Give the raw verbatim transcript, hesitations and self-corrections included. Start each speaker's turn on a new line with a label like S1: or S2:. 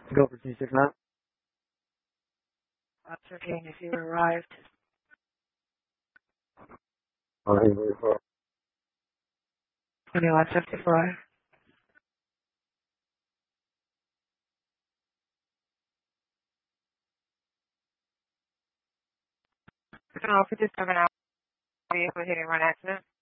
S1: Go for two six nine.
S2: Ascertain if you arrived.
S1: On eight forty-four.
S2: twenty-one fifty-four. Alpha two seven out. Vehicle hit and run accident.